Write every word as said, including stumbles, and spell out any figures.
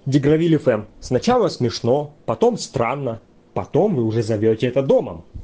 Дегравиль эф эм. Сначала смешно, потом странно, потом вы уже зовете это домом.